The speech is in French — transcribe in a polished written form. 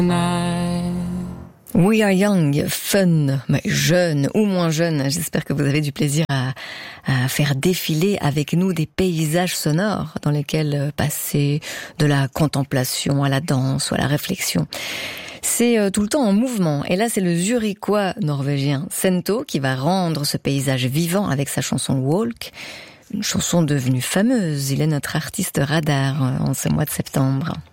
We are young, fun, mais jeune ou moins jeune. J'espère que vous avez du plaisir à faire défiler avec nous des paysages sonores dans lesquels passer de la contemplation à la danse ou à la réflexion. C'est tout le temps en mouvement. Et là, c'est le Zurichois norvégien Sento qui va rendre ce paysage vivant avec sa chanson Walk. Une chanson devenue fameuse. Il est notre artiste radar en ce mois de septembre.